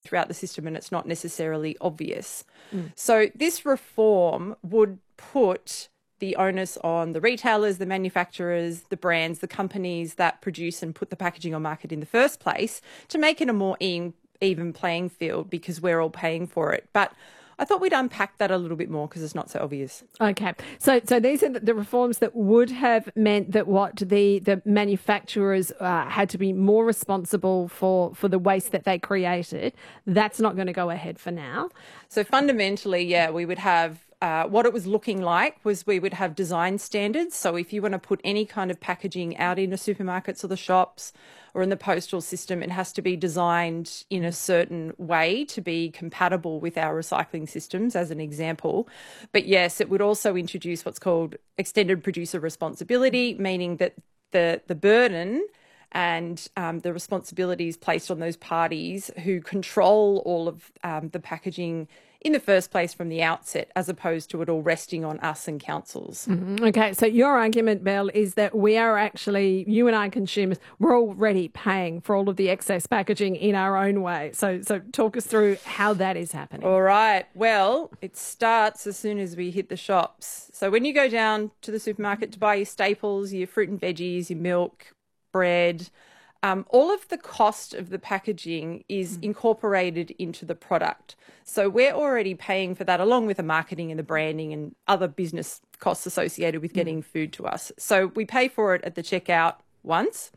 throughout the system and it's not necessarily obvious. So this reform would put the onus on the retailers, the manufacturers, the brands, the companies that produce and put the packaging on market in the first place to make it a more even playing field because we're all paying for it. But I thought we'd unpack that a little bit more because it's not so obvious. Okay. So these are the reforms that would have meant that the manufacturers had to be more responsible for the waste that they created. That's not going to go ahead for now. So fundamentally, yeah, we would have what it was looking like was we would have design standards. So if you want to put any kind of packaging out in the supermarkets or the shops or in the postal system, it has to be designed in a certain way to be compatible with our recycling systems, as an example. But yes, it would also introduce what's called extended producer responsibility, meaning that the burden and the responsibilities placed on those parties who control all of the packaging in the first place from the outset, as opposed to it all resting on us and councils. Mm-hmm. Okay, so your argument, Belle, is that we are actually, you and I consumers, we're already paying for all of the excess packaging in our own way. So talk us through how that is happening. All right. Well, it starts as soon as we hit the shops. So when you go down to the supermarket to buy your staples, your fruit and veggies, your milk, bread, all of the cost of the packaging is incorporated into the product. So we're already paying for that, along with the marketing and the branding and other business costs associated with getting food to us. So we pay for it at the checkout once.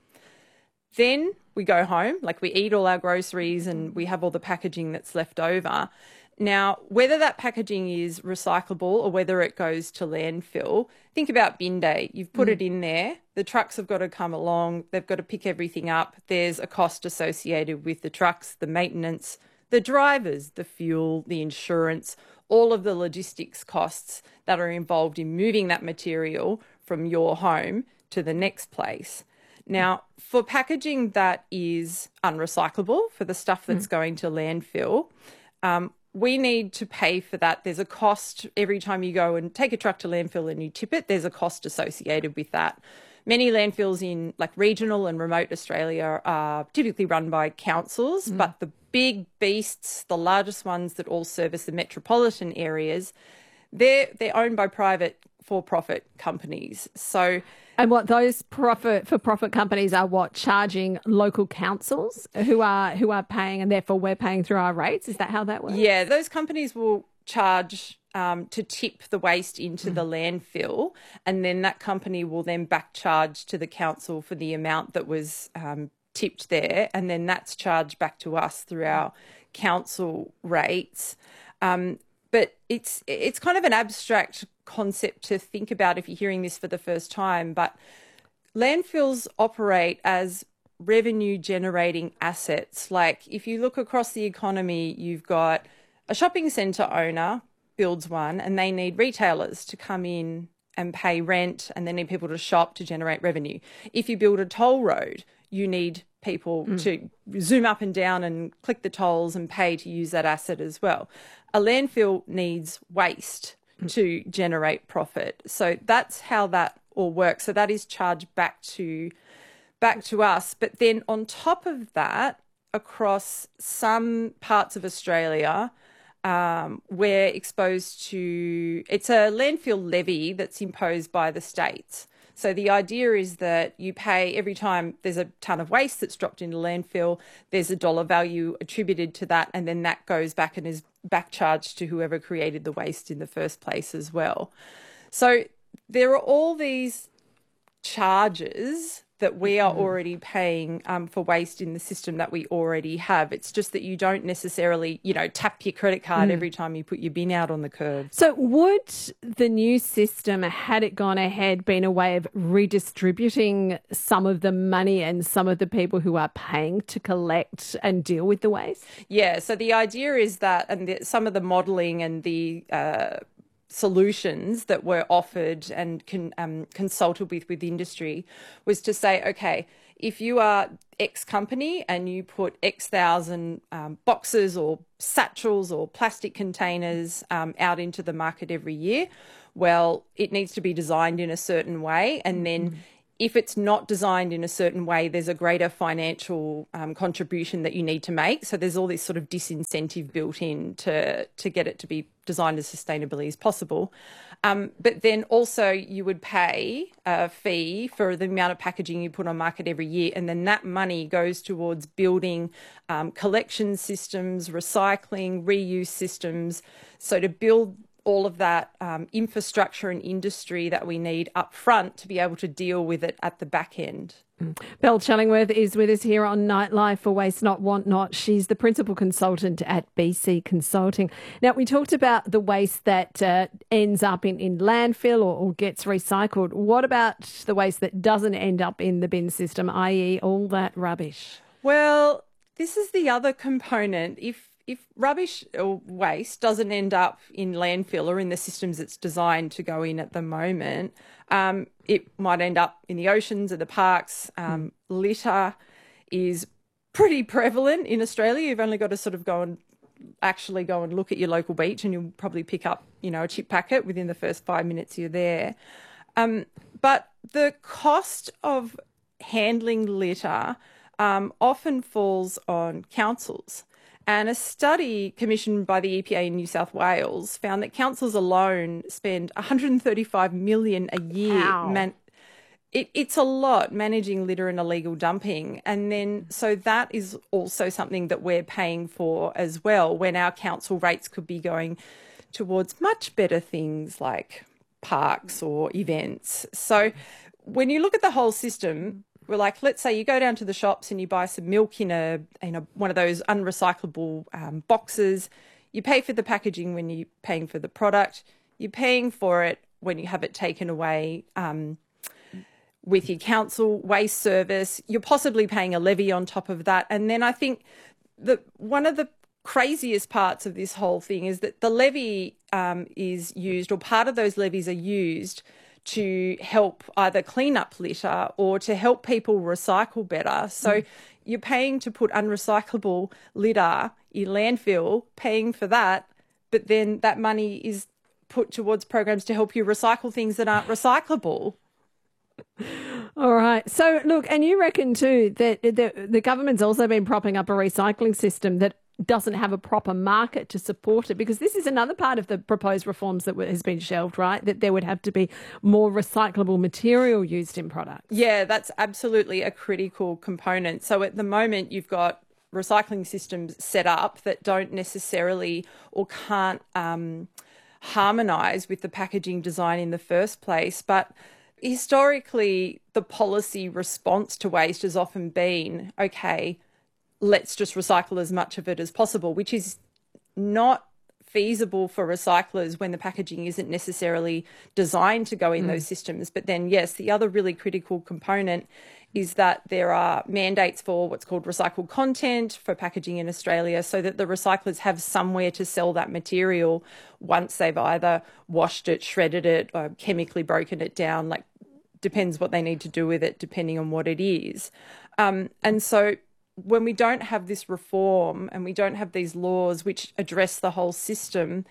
Then we go home, like we eat all our groceries and we have all the packaging that's left over. Now, whether that packaging is recyclable or whether it goes to landfill, think about bin day. You've put it in there. The trucks have got to come along. They've got to pick everything up. There's a cost associated with the trucks, the maintenance, the drivers, the fuel, the insurance, all of the logistics costs that are involved in moving that material from your home to the next place. Now, for packaging that is unrecyclable, for the stuff that's going to landfill, we need to pay for that. There's a cost every time you go and take a truck to landfill and you tip it. There's a cost associated with that. Many landfills in like regional and remote Australia are typically run by councils, but the big beasts, the largest ones that all service the metropolitan areas, they're owned by private for-profit companies. So, and what those for-profit companies are charging local councils who are paying, and therefore we're paying through our rates? Is that how that works? Yeah, those companies will charge to tip the waste into the landfill, and then that company will then back charge to the council for the amount that was tipped there, and then that's charged back to us through our council rates. But it's kind of an abstract concept to think about if you're hearing this for the first time, but landfills operate as revenue generating assets. Like if you look across the economy, you've got a shopping centre owner builds one and they need retailers to come in and pay rent, and they need people to shop to generate revenue. If you build a toll road, you need people to zoom up and down and click the tolls and pay to use that asset as well. A landfill needs waste to generate profit. So that's how that all works. So that is charged back to us. But then on top of that, across some parts of Australia, we're exposed to, it's a landfill levy that's imposed by the states. So the idea is that you pay every time there's a ton of waste that's dropped into landfill, there's a dollar value attributed to that, and then that goes back and is back charged to whoever created the waste in the first place as well. So there are all these charges that we are already paying for waste in the system that we already have. It's just that you don't necessarily, tap your credit card every time you put your bin out on the curb. So would the new system, had it gone ahead, been a way of redistributing some of the money and some of the people who are paying to collect and deal with the waste? Yeah, so the idea is that, and some of the modelling and the solutions that were offered and consulted with industry was to say, okay, if you are X company and you put X thousand boxes or satchels or plastic containers out into the market every year, well, it needs to be designed in a certain way, and then if it's not designed in a certain way, there's a greater financial contribution that you need to make. So there's all this sort of disincentive built in to get it to be designed as sustainably as possible. But then also you would pay a fee for the amount of packaging you put on market every year. And then that money goes towards building collection systems, recycling, reuse systems. So to build all of that infrastructure and industry that we need up front to be able to deal with it at the back end. Belle Chellingworth is with us here on Nightlife for Waste Not, Want Not. She's the principal consultant at BC Consulting. Now, we talked about the waste that ends up in landfill or gets recycled. What about the waste that doesn't end up in the bin system, i.e. all that rubbish? Well, this is the other component. If rubbish or waste doesn't end up in landfill or in the systems it's designed to go in at the moment, it might end up in the oceans and the parks. Litter is pretty prevalent in Australia. You've only got to sort of go and look at your local beach and you'll probably pick up, a chip packet within the first 5 minutes you're there. But the cost of handling litter often falls on councils. And a study commissioned by the EPA in New South Wales found that councils alone spend $135 million a year. It's a lot managing litter and illegal dumping. And then, so that is also something that we're paying for as well, when our council rates could be going towards much better things like parks or events. So when you look at the whole system, we're like, let's say you go down to the shops and you buy some milk in a one of those unrecyclable boxes. You pay for the packaging when you're paying for the product. You're paying for it when you have it taken away with your council waste service. You're possibly paying a levy on top of that. And then I think that one of the craziest parts of this whole thing is that the levy is used, or part of those levies are used to help either clean up litter or to help people recycle better. So you're paying to put unrecyclable litter in landfill, paying for that, but then that money is put towards programs to help you recycle things that aren't recyclable. All right. So, look, and you reckon too that the government's also been propping up a recycling system that doesn't have a proper market to support it, because this is another part of the proposed reforms that has been shelved, right? That there would have to be more recyclable material used in products. Yeah, that's absolutely a critical component. So at the moment, you've got recycling systems set up that don't necessarily or can't harmonise with the packaging design in the first place. But historically, the policy response to waste has often been, okay, let's just recycle as much of it as possible, which is not feasible for recyclers when the packaging isn't necessarily designed to go in those systems. But then, yes, the other really critical component is that there are mandates for what's called recycled content for packaging in Australia, so that the recyclers have somewhere to sell that material once they've either washed it, shredded it, or chemically broken it down, like depends what they need to do with it, depending on what it is. And so when we don't have this reform and we don't have these laws which address the whole system,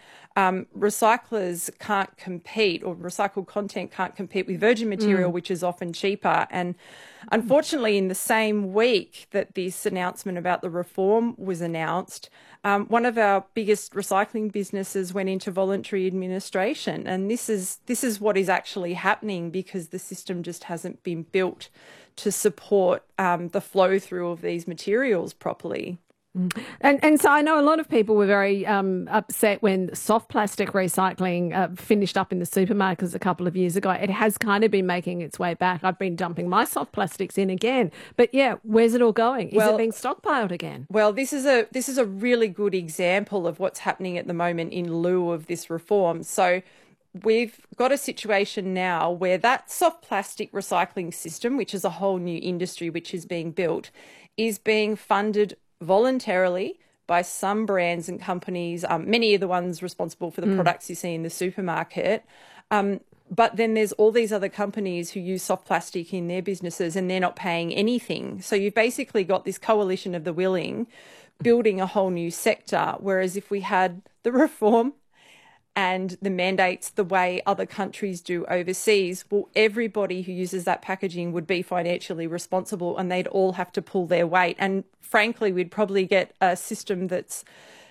recyclers can't compete, or recycled content can't compete with virgin material, which is often cheaper. And unfortunately, in the same week that this announcement about the reform was announced, one of our biggest recycling businesses went into voluntary administration. And this is what is actually happening, because the system just hasn't been built to support the flow through of these materials properly. And so I know a lot of people were very upset when soft plastic recycling finished up in the supermarkets a couple of years ago. It has kind of been making its way back. I've been dumping my soft plastics in again. But yeah, where's it all going? Is it being stockpiled again? Well, this is a really good example of what's happening at the moment in lieu of this reform. So we've got a situation now where that soft plastic recycling system, which is a whole new industry which is being built, is being funded voluntarily by some brands and companies, many of the ones responsible for the products you see in the supermarket. But then there's all these other companies who use soft plastic in their businesses and they're not paying anything. So you've basically got this coalition of the willing building a whole new sector, whereas if we had the reform and the mandates the way other countries do overseas, well, everybody who uses that packaging would be financially responsible and they'd all have to pull their weight. And frankly, we'd probably get a system that's